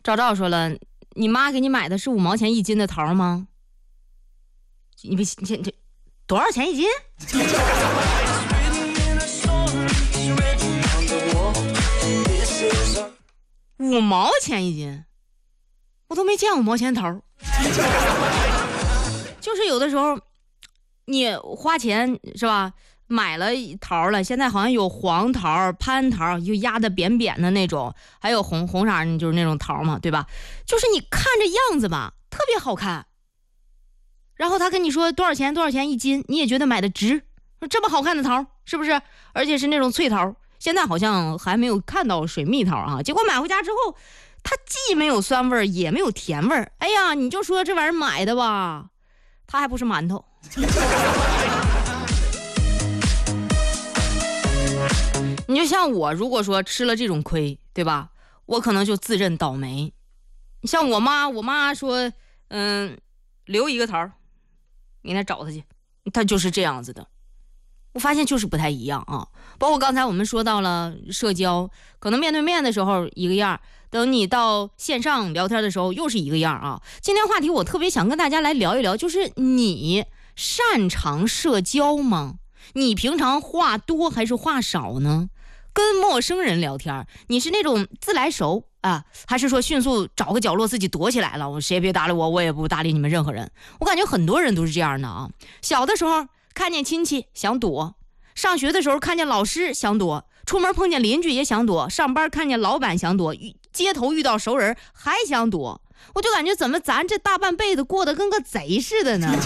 赵赵说了，你妈给你买的是5毛钱1斤的桃吗？你多少钱1斤？5毛钱1斤，我都没见5毛钱的桃。就是有的时候你花钱是吧，买了桃了，现在好像有黄桃、蟠桃，就压得扁扁的那种，还有红色就是那种桃嘛，对吧？就是你看着样子吧，特别好看。然后他跟你说多少钱1斤，你也觉得买的值。这么好看的桃，是不是？而且是那种脆桃，现在好像还没有看到水蜜桃啊。结果买回家之后，它既没有酸味也没有甜味。哎呀，你就说这玩意儿买的吧，它还不是馒头。你就像我，如果说吃了这种亏，对吧？我可能就自认倒霉。像我妈说，留一个桃，明天找他去，他就是这样子的。我发现就是不太一样啊。包括刚才我们说到了社交，可能面对面的时候一个样，等你到线上聊天的时候又是一个样啊。今天话题我特别想跟大家来聊一聊，就是你擅长社交吗？你平常话多还是话少呢？跟陌生人聊天，你是那种自来熟啊，还是说迅速找个角落自己躲起来了？我谁也别搭理我，我也不搭理你们任何人。我感觉很多人都是这样的啊。小的时候看见亲戚想躲，上学的时候看见老师想躲，出门碰见邻居也想躲，上班看见老板想躲，街头遇到熟人还想躲。我就感觉怎么咱这大半辈子过得跟个贼似的呢？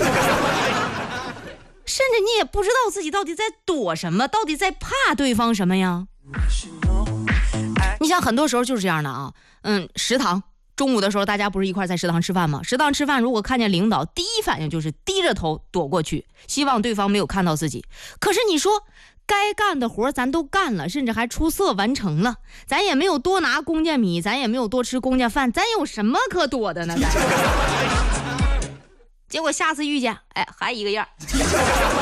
甚至你也不知道自己到底在躲什么，到底在怕对方什么呀？你想很多时候就是这样的啊。食堂中午的时候大家不是一块在食堂吃饭吗？食堂吃饭如果看见领导，第一反应就是低着头躲过去，希望对方没有看到自己。可是你说该干的活咱都干了，甚至还出色完成了，咱也没有多拿公家米，咱也没有多吃公家饭，咱有什么可躲的呢？结果下次遇见，还一个样。